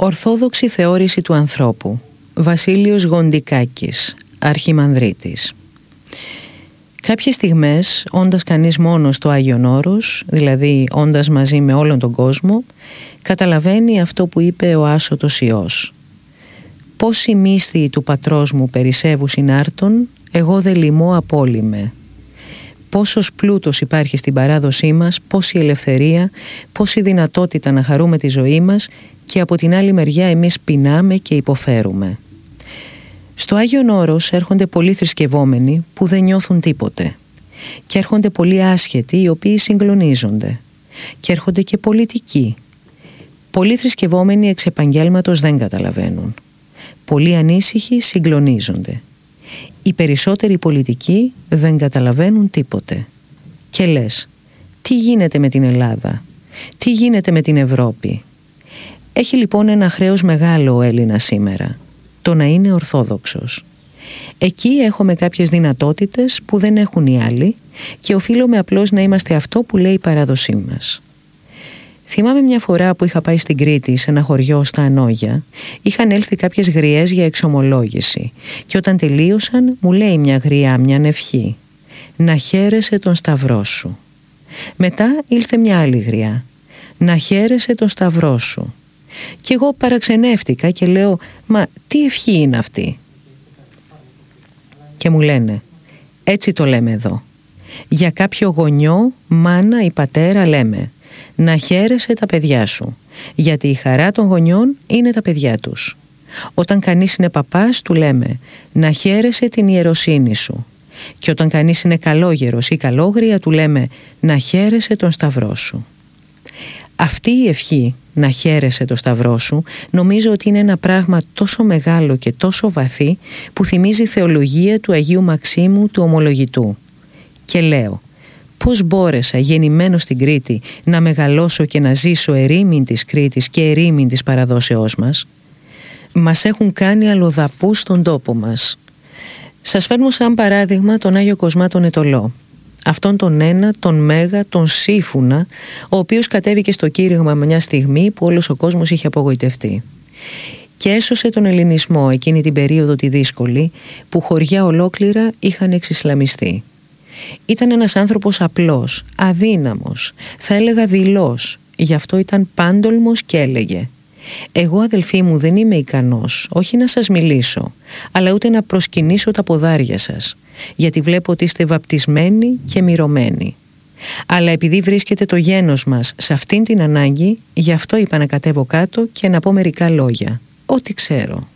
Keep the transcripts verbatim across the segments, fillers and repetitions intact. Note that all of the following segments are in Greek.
Ορθόδοξη θεώρηση του ανθρώπου. Βασίλειος Γοντικάκης, Αρχιμανδρίτης. Κάποιες στιγμές, όντας κανείς μόνος στο Άγιον Όρος, δηλαδή όντας μαζί με όλον τον κόσμο, καταλαβαίνει αυτό που είπε ο άσωτος Υιός. «Πόσοι μύστιοι του πατρός μου περισσεύου συνάρτων, εγώ δε λυμώ απόλυμε». Πόσος πλούτος υπάρχει στην παράδοσή μας, πόση ελευθερία, πόση δυνατότητα να χαρούμε τη ζωή μας και από την άλλη μεριά εμείς πεινάμε και υποφέρουμε. Στο Άγιον Όρος έρχονται πολλοί θρησκευόμενοι που δεν νιώθουν τίποτε. Και έρχονται πολλοί άσχετοι οι οποίοι συγκλονίζονται. Και έρχονται και πολιτικοί. Πολλοί θρησκευόμενοι εξ επαγγέλματος δεν καταλαβαίνουν. Πολλοί ανήσυχοι συγκλονίζονται. Οι περισσότεροι πολιτικοί δεν καταλαβαίνουν τίποτε. Και λες, τι γίνεται με την Ελλάδα, τι γίνεται με την Ευρώπη. Έχει λοιπόν ένα χρέος μεγάλο ο Έλληνας σήμερα, το να είναι ορθόδοξος. Εκεί έχουμε κάποιες δυνατότητες που δεν έχουν οι άλλοι και οφείλουμε απλώς να είμαστε αυτό που λέει η παράδοσή μας. Θυμάμαι μια φορά που είχα πάει στην Κρήτη, σε ένα χωριό στα Ανόγια, είχαν έλθει κάποιες γριές για εξομολόγηση και όταν τελείωσαν μου λέει μια γριά, μια ευχή, «Να χαίρεσαι τον σταυρό σου». Μετά ήλθε μια άλλη γριά, «Να χαίρεσαι τον σταυρό σου». Και εγώ παραξενεύτηκα και λέω, «Μα τι ευχή είναι αυτή?» Και μου λένε, «Έτσι το λέμε εδώ. Για κάποιο γονιό, μάνα ή πατέρα λέμε, να χαίρεσαι τα παιδιά σου, γιατί η χαρά των γονιών είναι τα παιδιά τους. Όταν κανείς είναι παπάς του λέμε να χαίρεσαι την ιεροσύνη σου και όταν κανείς είναι καλόγερος ή καλόγρια του λέμε να χαίρεσαι τον σταυρό σου». Αυτή η ευχή, να χαίρεσαι το σταυρό σου, νομίζω ότι είναι ένα πράγμα τόσο μεγάλο και τόσο βαθύ που θυμίζει θεολογία του Αγίου Μαξίμου του Ομολογητού. Και λέω, πώς μπόρεσα γεννημένος στην Κρήτη να μεγαλώσω και να ζήσω ερήμην της Κρήτης και ερήμην της παραδόσεώς μας? Μας έχουν κάνει αλλοδαπούς στον τόπο μας. Σας φέρνω σαν παράδειγμα τον Άγιο Κοσμά τον Αιτωλό. Αυτόν τον ένα, τον Μέγα, τον Σύφουνα, ο οποίος κατέβηκε στο κήρυγμα μια στιγμή που όλος ο κόσμος είχε απογοητευτεί. Και έσωσε τον ελληνισμό εκείνη την περίοδο τη δύσκολη που χωριά ολόκληρα είχαν εξισλαμιστεί. Ήταν ένας άνθρωπος απλός, αδύναμος, θα έλεγα δειλός, γι' αυτό ήταν πάντολμος και έλεγε «Εγώ αδελφοί μου δεν είμαι ικανός, όχι να σας μιλήσω, αλλά ούτε να προσκυνήσω τα ποδάρια σας, γιατί βλέπω ότι είστε βαπτισμένοι και μυρωμένοι. Αλλά επειδή βρίσκεται το γένος μας σε αυτήν την ανάγκη, γι' αυτό είπα να κατέβω κάτω και να πω μερικά λόγια, ό,τι ξέρω».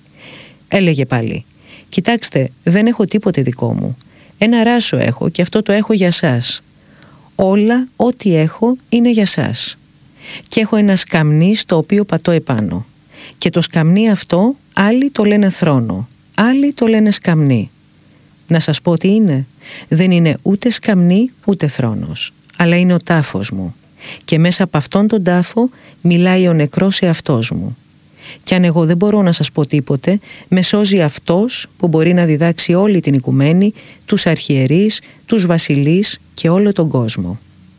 Έλεγε πάλι «Κοιτάξτε, δεν έχω τίποτε δικό μου. Ένα ράσο έχω και αυτό το έχω για σας. Όλα, ό,τι έχω, είναι για σας. Και έχω ένα σκαμνί στο οποίο πατώ επάνω. Και το σκαμνί αυτό, άλλοι το λένε θρόνο, άλλοι το λένε σκαμνί. Να σας πω τι είναι. Δεν είναι ούτε σκαμνί ούτε θρόνος, αλλά είναι ο τάφος μου. Και μέσα από αυτόν τον τάφο μιλάει ο νεκρός εαυτός μου. Και αν εγώ δεν μπορώ να σας πω τίποτε, με σώζει αυτός που μπορεί να διδάξει όλη την οικουμένη, τους αρχιερείς, τους βασιλείς και όλο τον κόσμο».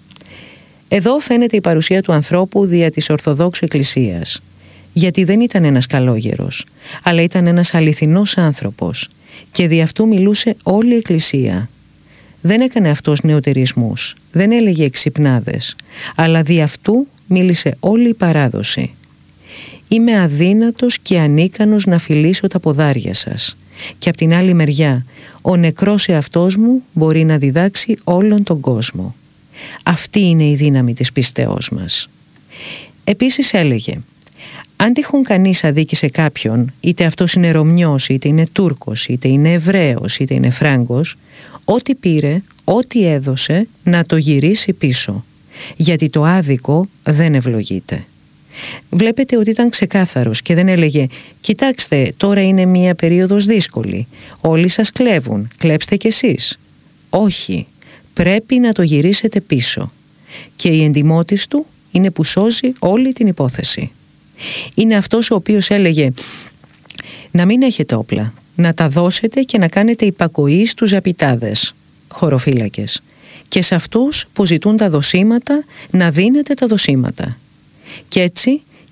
Εδώ φαίνεται η παρουσία του ανθρώπου δια της Ορθοδόξου Εκκλησίας. Γιατί δεν ήταν ένας καλόγερος, αλλά ήταν ένας αληθινός άνθρωπος και δι' αυτού μιλούσε όλη η Εκκλησία. Δεν έκανε αυτός νεωτερισμούς, δεν έλεγε εξυπνάδες, αλλά δι' αυτού μίλησε όλη η παράδοση. «Είμαι αδύνατος και ανίκανος να φιλήσω τα ποδάρια σας. Και απ' την άλλη μεριά, ο νεκρός εαυτός μου μπορεί να διδάξει όλον τον κόσμο». Αυτή είναι η δύναμη της πίστεώς μας. Επίσης έλεγε, αν τυχόν κανείς αδίκησε κάποιον, είτε αυτός είναι Ρωμιός, είτε είναι Τούρκος, είτε είναι Εβραίος, είτε είναι Φράγκος, ό,τι πήρε, ό,τι έδωσε, να το γυρίσει πίσω. Γιατί το άδικο δεν ευλογείται. Βλέπετε ότι ήταν ξεκάθαρος και δεν έλεγε «Κοιτάξτε, τώρα είναι μια περίοδος δύσκολη. Όλοι σας κλέβουν, κλέψτε κι εσείς». Όχι, πρέπει να το γυρίσετε πίσω. Και η εντιμότης του είναι που σώζει όλη την υπόθεση. Είναι αυτός ο οποίος έλεγε «Να μην έχετε όπλα, να τα δώσετε και να κάνετε υπακοή στους ζαπιτάδες, χωροφύλακες, και σε αυτούς που ζητούν τα δοσήματα να δίνετε τα δοσήματα. Και έτσι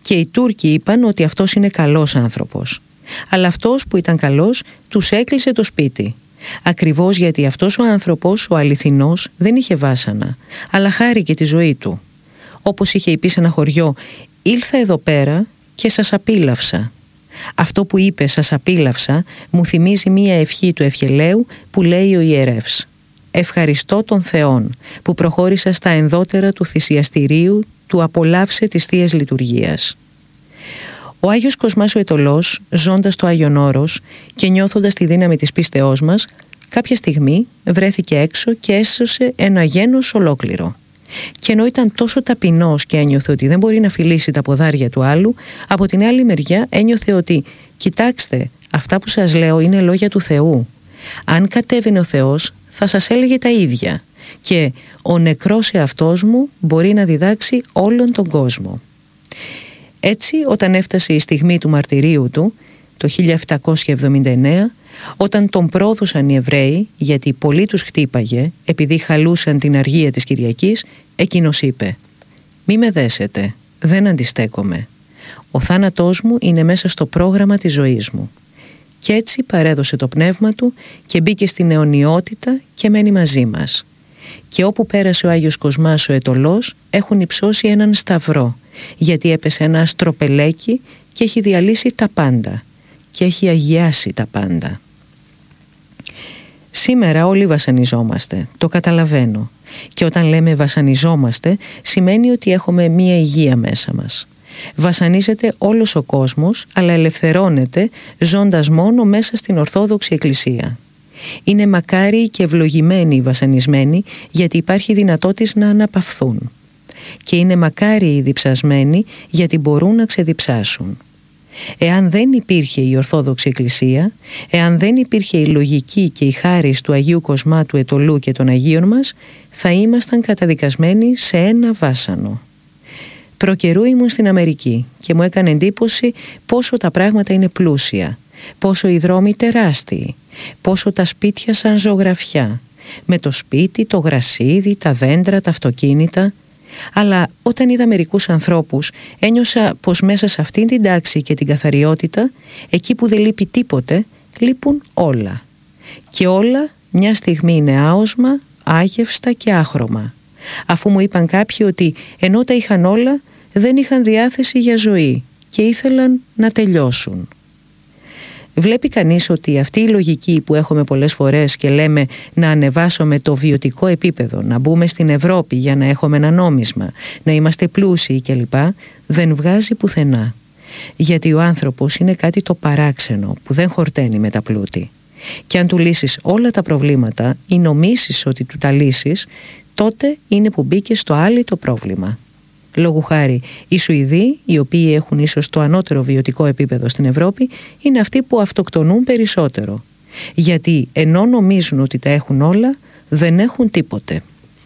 και οι Τούρκοι είπαν ότι αυτός είναι καλός άνθρωπος. Αλλά αυτός που ήταν καλός τους έκλεισε το σπίτι. Ακριβώς γιατί αυτός ο άνθρωπος, ο αληθινός, δεν είχε βάσανα, αλλά χάρηκε τη ζωή του. Όπως είχε πει σε ένα χωριό, «Ήλθα εδώ πέρα και σας απίλαυσα». Αυτό που είπε «σας απίλαυσα» μου θυμίζει μία ευχή του Ευχελαίου που λέει ο ιερεύς: «Ευχαριστώ τον Θεόν που προχώρησα στα ενδότερα του θυσιαστηρίου, του απολαύσε της Θείας Λειτουργίας». Ο Άγιος Κοσμάς ο Αιτωλός, ζώντας το Άγιον Όρος και νιώθοντας τη δύναμη της πίστεώς μας, κάποια στιγμή βρέθηκε έξω και έσωσε ένα γένος ολόκληρο. Και ενώ ήταν τόσο ταπεινός και ένιωθε ότι δεν μπορεί να φιλήσει τα ποδάρια του άλλου, από την άλλη μεριά ένιωθε ότι «Κοιτάξτε, αυτά που σας λέω είναι λόγια του Θεού. Αν κατέβαινε ο Θεός θα σας έλεγε τα ίδια και ο νεκρός εαυτός μου μπορεί να διδάξει όλον τον κόσμο». Έτσι, όταν έφτασε η στιγμή του μαρτυρίου του, το χίλια επτακόσια εβδομήντα εννέα, όταν τον πρόδωσαν οι Εβραίοι, γιατί πολλοί τους χτύπαγε, επειδή χαλούσαν την αργία της Κυριακής, εκείνος είπε: «Μη με δέσετε, δεν αντιστέκομαι. Ο θάνατός μου είναι μέσα στο πρόγραμμα της ζωής μου». Και έτσι παρέδωσε το πνεύμα του και μπήκε στην αιωνιότητα και μένει μαζί μας. Και όπου πέρασε ο Άγιος Κοσμάς ο Αιτωλός, έχουν υψώσει έναν σταυρό, γιατί έπεσε ένα αστροπελέκι και έχει διαλύσει τα πάντα και έχει αγιάσει τα πάντα. Σήμερα όλοι βασανιζόμαστε, το καταλαβαίνω. Και όταν λέμε βασανιζόμαστε, σημαίνει ότι έχουμε μία υγεία μέσα μας. Βασανίζεται όλος ο κόσμος, αλλά ελευθερώνεται ζώντας μόνο μέσα στην Ορθόδοξη Εκκλησία. Είναι μακάριοι και ευλογημένοι οι βασανισμένοι, γιατί υπάρχει δυνατότης να αναπαυθούν. Και είναι μακάριοι οι διψασμένοι, γιατί μπορούν να ξεδιψάσουν. Εάν δεν υπήρχε η Ορθόδοξη Εκκλησία, εάν δεν υπήρχε η λογική και η χάρις του Αγίου Κοσμά του Αιτωλού και των Αγίων μας, θα ήμασταν καταδικασμένοι σε ένα βάσανο. Προκαιρού ήμουν στην Αμερική και μου έκανε εντύπωση πόσο τα πράγματα είναι πλούσια, πόσο οι δρόμοι τεράστιοι, πόσο τα σπίτια σαν ζωγραφιά, με το σπίτι, το γρασίδι, τα δέντρα, τα αυτοκίνητα. Αλλά όταν είδα μερικούς ανθρώπους, ένιωσα πως μέσα σε αυτήν την τάξη και την καθαριότητα, εκεί που δεν λείπει τίποτε, λείπουν όλα. Και όλα μια στιγμή είναι άοσμα, άγευστα και άχρωμα. Αφού μου είπαν κάποιοι ότι ενώ τα είχαν όλα, δεν είχαν διάθεση για ζωή και ήθελαν να τελειώσουν. Βλέπει κανείς ότι αυτή η λογική που έχουμε πολλές φορές και λέμε να ανεβάσουμε το βιωτικό επίπεδο, να μπούμε στην Ευρώπη για να έχουμε ένα νόμισμα, να είμαστε πλούσιοι κλπ, δεν βγάζει πουθενά. Γιατί ο άνθρωπος είναι κάτι το παράξενο που δεν χορταίνει με τα πλούτη. Και αν του λύσεις όλα τα προβλήματα ή νομίσεις ότι του τα λύσεις, τότε είναι που μπήκε στο άλλο το πρόβλημα. Λόγου χάρη, οι Σουηδοί, οι οποίοι έχουν ίσως το ανώτερο βιωτικό επίπεδο στην Ευρώπη, είναι αυτοί που αυτοκτονούν περισσότερο. Γιατί ενώ νομίζουν ότι τα έχουν όλα, δεν έχουν τίποτε.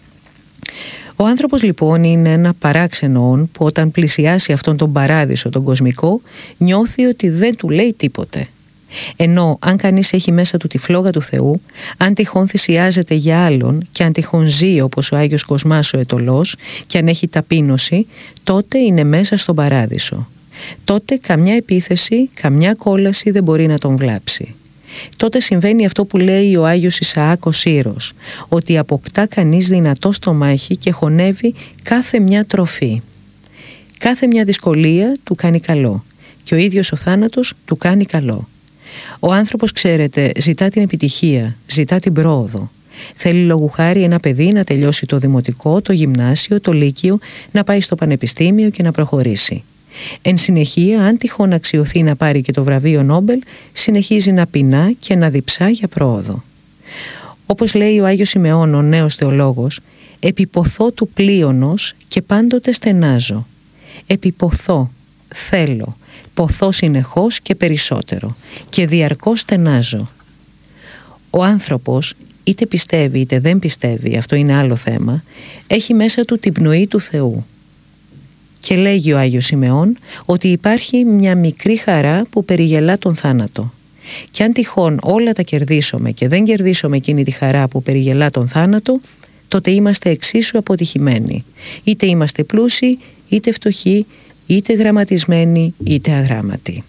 Ο άνθρωπος λοιπόν είναι ένα παράξενο όν που όταν πλησιάσει αυτόν τον παράδεισο, τον κοσμικό, νιώθει ότι δεν του λέει τίποτε. Ενώ αν κανείς έχει μέσα του τη φλόγα του Θεού, αν τυχόν θυσιάζεται για άλλον και αν τυχόν ζει όπως ο Άγιος Κοσμάς ο Αιτωλός και αν έχει ταπείνωση, τότε είναι μέσα στον παράδεισο. Τότε καμιά επίθεση, καμιά κόλαση δεν μπορεί να τον βλάψει. Τότε συμβαίνει αυτό που λέει ο Άγιος Ισαάκ ο Σύρος, ότι αποκτά κανείς δυνατό στομάχι και χωνεύει κάθε μια τροφή. Κάθε μια δυσκολία του κάνει καλό και ο ίδιος ο θάνατος του κάνει καλό. Ο άνθρωπος, ξέρετε, ζητά την επιτυχία, ζητά την πρόοδο. Θέλει λόγου χάρη ένα παιδί να τελειώσει το δημοτικό, το γυμνάσιο, το λύκειο, να πάει στο πανεπιστήμιο και να προχωρήσει. Εν συνεχεία, αν τυχόν αξιωθεί να πάρει και το βραβείο Νόμπελ, συνεχίζει να πεινά και να διψά για πρόοδο. Όπως λέει ο Άγιος Σιμεών, ο νέος θεολόγος, «Επιποθώ του πλείονος και πάντοτε στενάζω. Επιποθώ, θέλω, ποθώ συνεχώς και περισσότερο και διαρκώς στενάζω». Ο άνθρωπος, είτε πιστεύει είτε δεν πιστεύει, αυτό είναι άλλο θέμα, έχει μέσα του την πνοή του Θεού. Και λέγει ο Άγιος Σιμεών ότι υπάρχει μια μικρή χαρά που περιγελά τον θάνατο. Και αν τυχόν όλα τα κερδίσουμε και δεν κερδίσουμε εκείνη τη χαρά που περιγελά τον θάνατο, τότε είμαστε εξίσου αποτυχημένοι. Είτε είμαστε πλούσιοι, είτε φτωχοί, είτε γραμματισμένοι είτε αγράμματοι.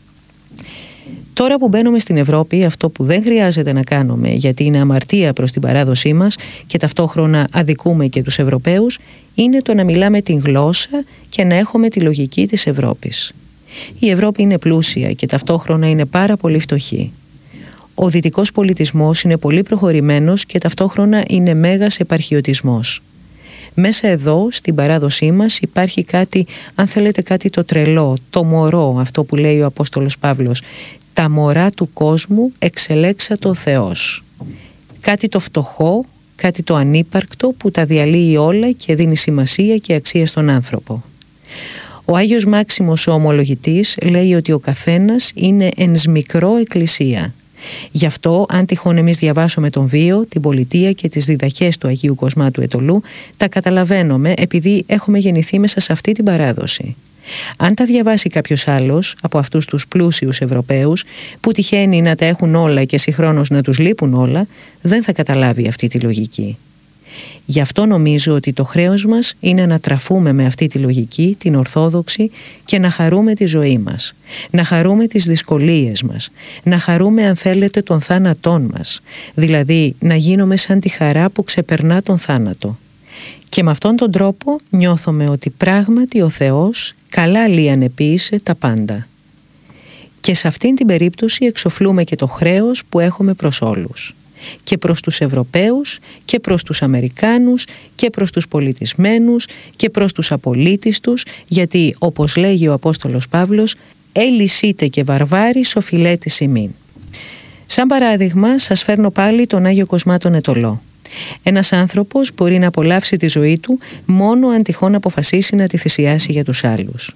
Τώρα που μπαίνουμε στην Ευρώπη, αυτό που δεν χρειάζεται να κάνουμε, γιατί είναι αμαρτία προς την παράδοσή μας και ταυτόχρονα αδικούμε και τους Ευρωπαίους, είναι το να μιλάμε την γλώσσα και να έχουμε τη λογική της Ευρώπης. Η Ευρώπη είναι πλούσια και ταυτόχρονα είναι πάρα πολύ φτωχή. Ο δυτικός πολιτισμός είναι πολύ προχωρημένος και ταυτόχρονα είναι μέγας επαρχιωτισμός. Μέσα εδώ, στην παράδοσή μας, υπάρχει κάτι, αν θέλετε κάτι το τρελό, το μωρό, αυτό που λέει ο Απόστολος Παύλος. Τα μωρά του κόσμου εξελέξατο ο Θεός. Κάτι το φτωχό, κάτι το ανύπαρκτο που τα διαλύει όλα και δίνει σημασία και αξία στον άνθρωπο. Ο Άγιος Μάξιμος ο Ομολογητής λέει ότι ο καθένας είναι ενς μικρό εκκλησία. Γι' αυτό, αν τυχόν εμείς διαβάσουμε τον βίο, την πολιτεία και τις διδαχές του Αγίου Κοσμά του Αιτωλού, τα καταλαβαίνουμε επειδή έχουμε γεννηθεί μέσα σε αυτή την παράδοση. Αν τα διαβάσει κάποιος άλλος από αυτούς τους πλούσιους Ευρωπαίους που τυχαίνει να τα έχουν όλα και συγχρόνως να τους λείπουν όλα, δεν θα καταλάβει αυτή τη λογική. Γι' αυτό νομίζω ότι το χρέος μας είναι να τραφούμε με αυτή τη λογική, την ορθόδοξη, και να χαρούμε τη ζωή μας, να χαρούμε τις δυσκολίες μας, να χαρούμε αν θέλετε τον θάνατόν μας, δηλαδή να γίνουμε σαν τη χαρά που ξεπερνά τον θάνατο. Και με αυτόν τον τρόπο νιώθουμε ότι πράγματι ο Θεός καλά λιανεποίησε τα πάντα. Και σε αυτήν την περίπτωση εξοφλούμε και το χρέος που έχουμε προς όλους. Και προς τους Ευρωπαίους και προς τους Αμερικάνους και προς τους πολιτισμένους και προς τους απολύτιστους, γιατί όπως λέγει ο Απόστολος Παύλος, «Έλυσίτε και βαρβάρης οφειλέτης ημίν». Σαν παράδειγμα σας φέρνω πάλι τον Άγιο Κοσμά τον Αιτωλό. Ένας άνθρωπος μπορεί να απολαύσει τη ζωή του μόνο αν τυχόν αποφασίσει να τη θυσιάσει για τους άλλους.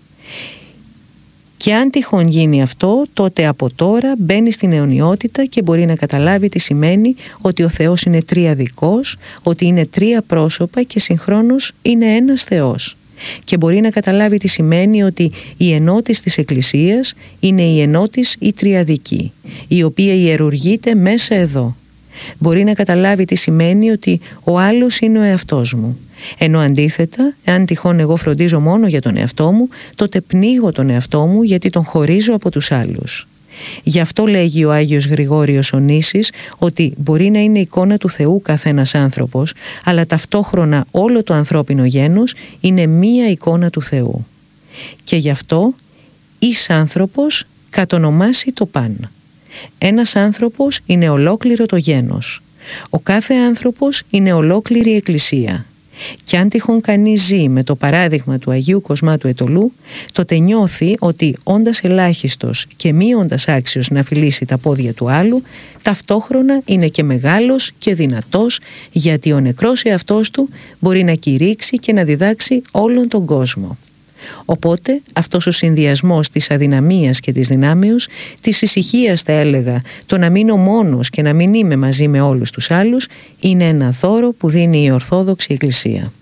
Και αν τυχόν γίνει αυτό, τότε από τώρα μπαίνει στην αιωνιότητα και μπορεί να καταλάβει τι σημαίνει ότι ο Θεός είναι τριαδικός, ότι είναι τρία πρόσωπα και συγχρόνως είναι ένας Θεός. Και μπορεί να καταλάβει τι σημαίνει ότι η ενότης της Εκκλησίας είναι η ενότης η τριαδική, η οποία ιερουργείται μέσα εδώ. Μπορεί να καταλάβει τι σημαίνει ότι ο άλλος είναι ο εαυτός μου. Ενώ αντίθετα, αν τυχόν εγώ φροντίζω μόνο για τον εαυτό μου, τότε πνίγω τον εαυτό μου γιατί τον χωρίζω από τους άλλους. Γι' αυτό λέγει ο Άγιος Γρηγόριος ο Νήσης ότι μπορεί να είναι εικόνα του Θεού καθένας άνθρωπος, αλλά ταυτόχρονα όλο το ανθρώπινο γένος είναι μία εικόνα του Θεού. Και γι' αυτό εις άνθρωπος κατονομάσει το παν. Ένας άνθρωπος είναι ολόκληρο το γένος. Ο κάθε άνθρωπος είναι ολόκληρη η Εκκλησία. Και αν τυχόν κανείς ζει με το παράδειγμα του Αγίου Κοσμά του Αιτωλού, τότε νιώθει ότι όντας ελάχιστος και μη όντας άξιος να φιλήσει τα πόδια του άλλου, ταυτόχρονα είναι και μεγάλος και δυνατός, γιατί ο νεκρός εαυτός του μπορεί να κηρύξει και να διδάξει όλον τον κόσμο. Οπότε αυτός ο συνδυασμός της αδυναμίας και της δυνάμεως, της ησυχίας θα έλεγα, το να μείνω μόνος και να μην είμαι μαζί με όλους τους άλλους, είναι ένα δώρο που δίνει η Ορθόδοξη Εκκλησία.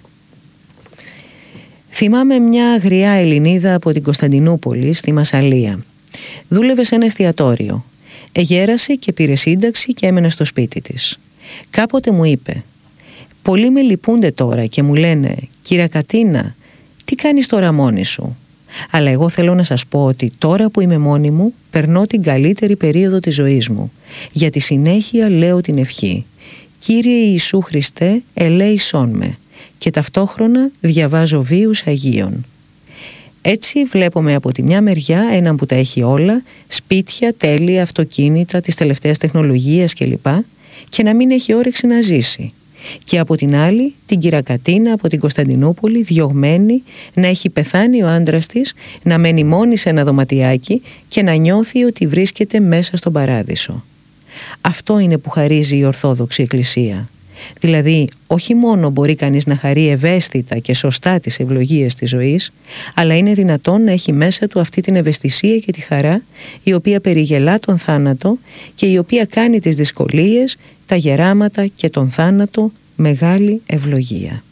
Θυμάμαι μια αγριά Ελληνίδα από την Κωνσταντινούπολη στη Μασσαλία. Δούλευε σε ένα εστιατόριο. Εγέρασε και πήρε σύνταξη και έμενε στο σπίτι της. Κάποτε μου είπε: «Πολλοί με λυπούνται τώρα και μου λένε, κύρα Κατίνα, τι κάνεις τώρα μόνη σου?» Αλλά εγώ θέλω να σας πω ότι τώρα που είμαι μόνη μου, περνώ την καλύτερη περίοδο της ζωής μου. Για τη συνέχεια λέω την ευχή: «Κύριε Ιησού Χριστέ, ελέησόν με», και ταυτόχρονα διαβάζω βίους Αγίων. Έτσι βλέπουμε από τη μια μεριά έναν που τα έχει όλα, σπίτια, τέλεια, αυτοκίνητα, της τελευταίας τεχνολογίας κλπ, και να μην έχει όρεξη να ζήσει. Και από την άλλη την κυρακατίνα από την Κωνσταντινούπολη, διωγμένη, να έχει πεθάνει ο άντρας της, να μένει μόνη σε ένα δωματιάκι και να νιώθει ότι βρίσκεται μέσα στον παράδεισο. Αυτό είναι που χαρίζει η Ορθόδοξη Εκκλησία. Δηλαδή, όχι μόνο μπορεί κανείς να χαρεί ευαίσθητα και σωστά τις ευλογίες της ζωής, αλλά είναι δυνατόν να έχει μέσα του αυτή την ευαισθησία και τη χαρά, η οποία περιγελά τον θάνατο και η οποία κάνει τις δυσκολίες, τα γεράματα και τον θάνατο μεγάλη ευλογία.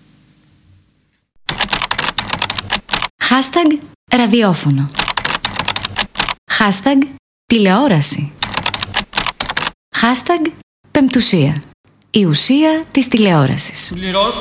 Hashtag ραδιόφωνο. Hashtag τηλεόραση. Hashtag πεμπτουσία. Η ουσία της τηλεόρασης.